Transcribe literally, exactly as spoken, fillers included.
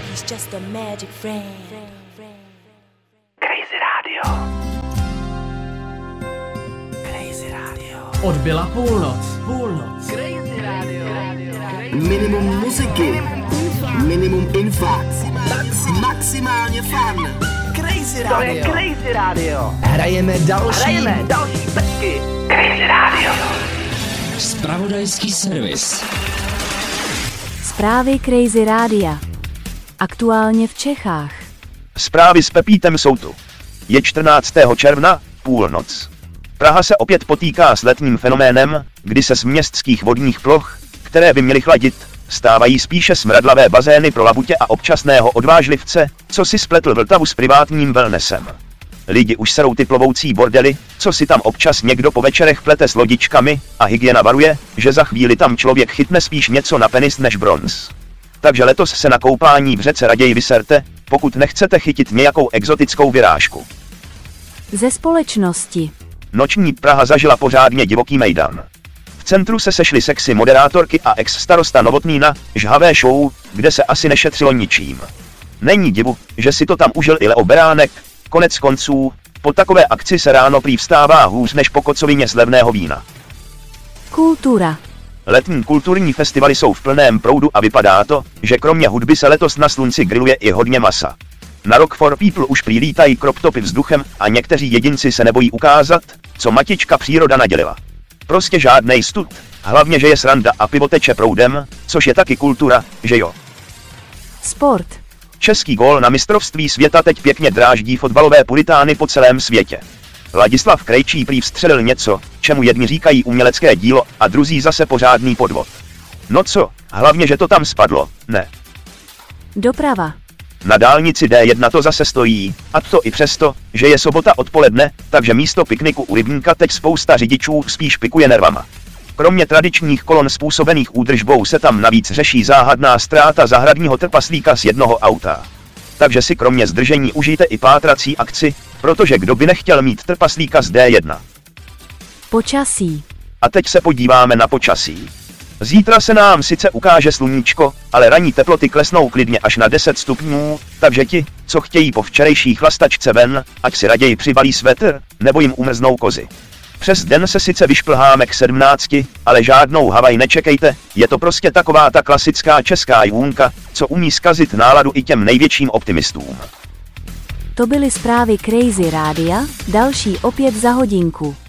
He's just a magic friend. Crazy Radio. Crazy Radio. Odbyla půlnoc. Půlnoc. Crazy Radio. Minimum muziky. Minimum info. Maximálně fun. Crazy Radio. To je Crazy Radio. Hrajeme další. Hrajeme další pecky. Crazy Radio. Zpravodajský servis. Zprávy Crazy Rádia. Aktuálně v Čechách. Zprávy s Pepítem jsou tu. Je čtrnáctého června, půlnoc. Praha se opět potýká s letním fenoménem, kdy se z městských vodních ploch, které by měly chladit, stávají spíše smradlavé bazény pro labutě a občasného odvážlivce, co si spletl Vltavu s privátním wellnessem. Lidi už serou ty plovoucí bordely, co si tam občas někdo po večerech plete s lodičkami, a hygiena varuje, že za chvíli tam člověk chytne spíš něco na penis než bronz. Takže letos se na koupání v řece raději vyserte, pokud nechcete chytit nějakou exotickou vyrážku. Ze společnosti. Noční Praha zažila pořádně divoký mejdan. V centru se sešly sexy moderátorky a ex-starosta Novotný na žhavé show, kde se asi nešetřilo ničím. Není divu, že si to tam užil i Leo Beránek, konec konců, po takové akci se ráno prý vstává hůř než po kocovině z levného vína. Kultura. Letní kulturní festivaly jsou v plném proudu a vypadá to, že kromě hudby se letos na slunci grilluje i hodně masa. Na Rock for People už prý lítají kroptopy vzduchem a někteří jedinci se nebojí ukázat, co matička příroda nadělila. Prostě žádnej stud, hlavně že je sranda a pivo teče proudem, což je taky kultura, že jo. Sport. Český gól na mistrovství světa teď pěkně dráždí fotbalové puritány po celém světě. Ladislav Krejčí prý vstřelil něco, čemu jedni říkají umělecké dílo a druzí zase pořádný podvod. No co, hlavně že to tam spadlo, ne. Doprava. Na dálnici D jedna to zase stojí, a to i přesto, že je sobota odpoledne, takže místo pikniku u rybníka teď spousta řidičů spíš pikuje nervama. Kromě tradičních kolon způsobených údržbou se tam navíc řeší záhadná ztráta zahradního trpaslíka z jednoho auta. Takže si kromě zdržení užijte i pátrací akci, protože kdo by nechtěl mít trpaslíka z D jedna. Počasí. A teď se podíváme na počasí. Zítra se nám sice ukáže sluníčko, ale ranní teploty klesnou klidně až na deset stupňů, takže ti, co chtějí po včerejší chlastačce ven, ať si raději přibalí svetr, nebo jim umrznou kozy. Přes den se sice vyšplháme k sedmnácti, ale žádnou Havaj nečekejte, je to prostě taková ta klasická česká jůnka, co umí zkazit náladu i těm největším optimistům. To byly zprávy Crazy Rádia, další opět za hodinku.